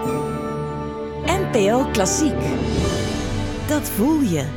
NPO Klassiek. Dat voel je.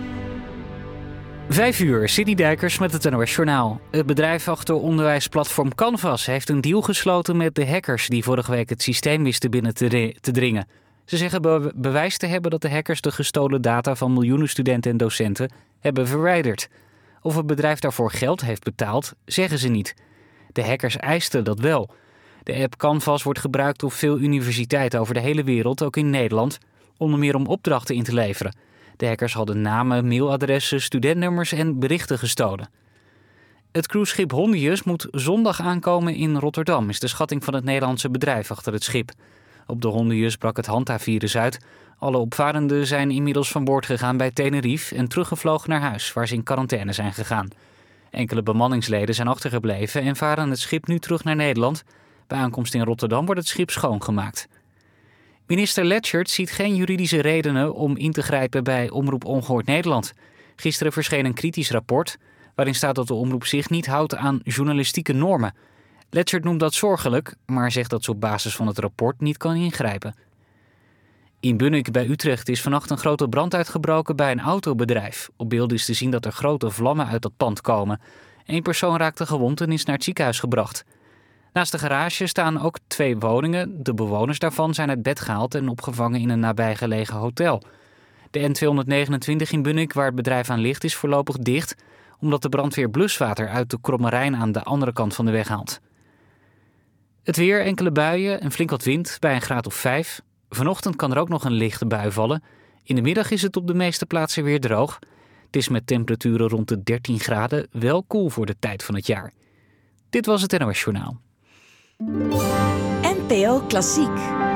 5:00, Sidney Dijkers met het NOS Journaal. Het bedrijf achter onderwijsplatform Canvas heeft een deal gesloten met de hackers die vorige week het systeem wisten binnen te dringen. Ze zeggen bewijs te hebben dat de hackers de gestolen data van miljoenen studenten en docenten hebben verwijderd. Of het bedrijf daarvoor geld heeft betaald, zeggen ze niet. De hackers eisten dat wel. De app Canvas wordt gebruikt op veel universiteiten over de hele wereld, ook in Nederland, onder meer om opdrachten in te leveren. De hackers hadden namen, mailadressen, studentnummers en berichten gestolen. Het cruiseschip Hondius moet zondag aankomen in Rotterdam, is de schatting van het Nederlandse bedrijf achter het schip. Op de Hondius brak het Hanta-virus uit. Alle opvarenden zijn inmiddels van boord gegaan bij Tenerife en teruggevlogen naar huis, waar ze in quarantaine zijn gegaan. Enkele bemanningsleden zijn achtergebleven en varen het schip nu terug naar Nederland. Bij aankomst in Rotterdam wordt het schip schoongemaakt. Minister Letchert ziet geen juridische redenen om in te grijpen bij Omroep Ongehoord Nederland. Gisteren verscheen een kritisch rapport waarin staat dat de omroep zich niet houdt aan journalistieke normen. Letchert noemt dat zorgelijk, maar zegt dat ze op basis van het rapport niet kan ingrijpen. In Bunnik bij Utrecht is vannacht een grote brand uitgebroken bij een autobedrijf. Op beelden is te zien dat er grote vlammen uit dat pand komen. 1 persoon raakte gewond en is naar het ziekenhuis gebracht. Naast de garage staan ook 2 woningen. De bewoners daarvan zijn uit bed gehaald en opgevangen in een nabijgelegen hotel. De N229 in Bunnik, waar het bedrijf aan ligt, is voorlopig dicht, omdat de brandweer bluswater uit de Kromme Rijn aan de andere kant van de weg haalt. Het weer, enkele buien en flink wat wind bij een graad of 5. Vanochtend kan er ook nog een lichte bui vallen. In de middag is het op de meeste plaatsen weer droog. Het is met temperaturen rond de 13 graden wel koel voor de tijd van het jaar. Dit was het NOS Journaal. NPO Klassiek.